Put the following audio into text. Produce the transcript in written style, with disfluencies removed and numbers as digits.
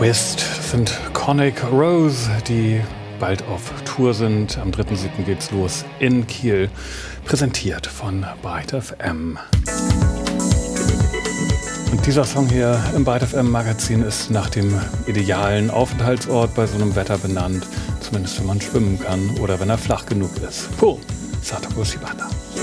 Twist sind Conic Rose, die bald auf Tour sind. Am 3.7. geht's los in Kiel, präsentiert von Byte FM. Und dieser Song hier im Byte FM Magazin ist nach dem idealen Aufenthaltsort bei so einem Wetter benannt, zumindest wenn man schwimmen kann oder wenn er flach genug ist. Puh, Satoru Shibata.